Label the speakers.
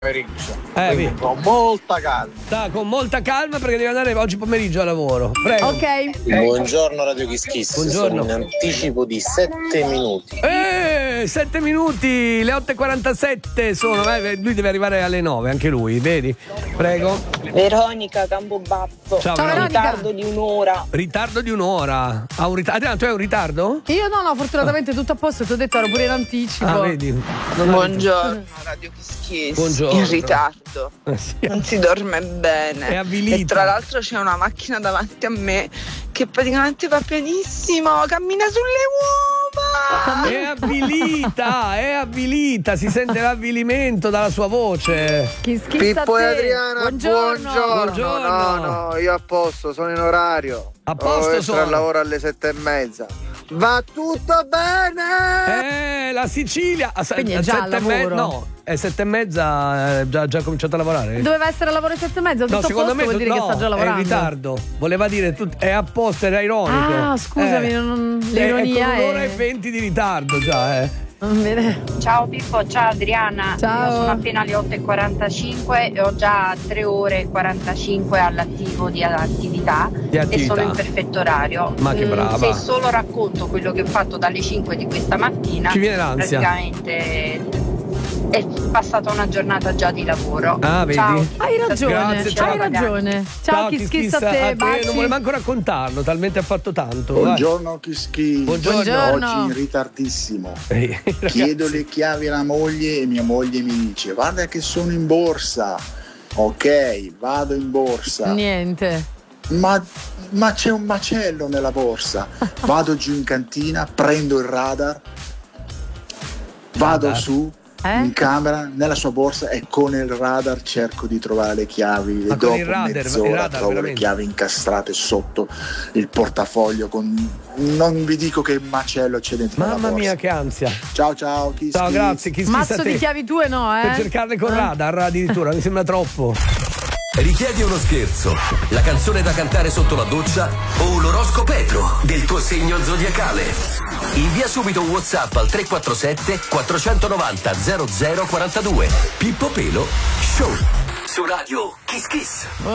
Speaker 1: Con molta calma.
Speaker 2: Con molta calma perché devi andare oggi pomeriggio a lavoro. Prego.
Speaker 3: Ok.
Speaker 4: Buongiorno Radio Kiss Kiss.
Speaker 2: Buongiorno.
Speaker 4: Sono in anticipo di 7 minuti.
Speaker 2: 7 minuti, le 8:47 sono. Lui deve arrivare alle 9, anche lui, vedi? Prego.
Speaker 5: Veronica Campobasso.
Speaker 2: Ciao,
Speaker 5: Ritardo di un'ora.
Speaker 2: Ritardo di un'ora. Ha un ritardo? Adriano, tu hai un ritardo?
Speaker 3: Io no, fortunatamente tutto a posto, ti ho detto ero pure in anticipo.
Speaker 2: Ah, vedi.
Speaker 5: Buongiorno Radio Kiss Kiss.
Speaker 2: Buongiorno.
Speaker 5: In ritardo.
Speaker 2: Sì.
Speaker 5: Non si dorme bene.
Speaker 2: È avvilita.
Speaker 5: E tra l'altro c'è una macchina davanti a me che praticamente va pianissimo, cammina sulle uova.
Speaker 2: È avvilita, si sente l'avvilimento dalla sua voce.
Speaker 1: Pippo e Adriana,
Speaker 2: Buongiorno.
Speaker 1: No, io a posto, sono in orario.
Speaker 2: A posto
Speaker 1: sono al lavoro alle 7:30. Va tutto bene?
Speaker 2: La Sicilia
Speaker 3: Quindi è già al lavoro.
Speaker 2: No, è 7:30, già cominciato a lavorare.
Speaker 3: Doveva essere a lavoro 7:30, tutto a posto, vuol dire che sta già lavorando.
Speaker 2: È in ritardo. Voleva dire è a posto, era ironico.
Speaker 3: Ah, scusami, l'ironia
Speaker 2: è con un'ora e 20 di ritardo già,
Speaker 6: Ciao Pippo, ciao Adriana.
Speaker 3: Ciao.
Speaker 6: Io sono appena alle 8:45 e ho già 3 ore e 45 all'attivo di attività. E sono in perfetto orario.
Speaker 2: Ma che brava.
Speaker 6: Se solo racconto quello che ho fatto dalle 5 di questa mattina,
Speaker 2: ci viene l'ansia.
Speaker 6: Praticamente è passata una giornata già di lavoro.
Speaker 2: Ah, vedi?
Speaker 6: Ciao.
Speaker 3: Hai ragione,
Speaker 2: Grazie,
Speaker 3: hai ragione. Ciao Kiss Kiss a te, baci.
Speaker 2: Non volevo manco raccontarlo, talmente ha fatto tanto.
Speaker 1: Buongiorno Kiss Kiss.
Speaker 2: Buongiorno.
Speaker 1: Oggi in ritardissimo. Chiedo le chiavi alla moglie e mia moglie mi dice: guarda che sono in borsa. Ok, vado in borsa.
Speaker 3: Niente.
Speaker 1: Ma c'è un macello nella borsa. Vado giù in cantina, prendo il radar, vado su in camera, nella sua borsa, e con il radar cerco di trovare le chiavi. E dopo mezz'ora trovo veramente le chiavi incastrate sotto il portafoglio non vi dico che macello c'è dentro.
Speaker 2: Mamma mia, che ansia.
Speaker 1: Ciao
Speaker 2: Kiss. Grazie Kiss.
Speaker 3: Mazzo di chiavi tue
Speaker 2: Per cercarle con radar addirittura, mi sembra troppo.
Speaker 7: Richiedi uno scherzo, la canzone da cantare sotto la doccia o l'oroscopetro del tuo segno zodiacale? Invia subito un WhatsApp al 347 490 0042. Pippo Pelo Show su Radio Kiss Kiss.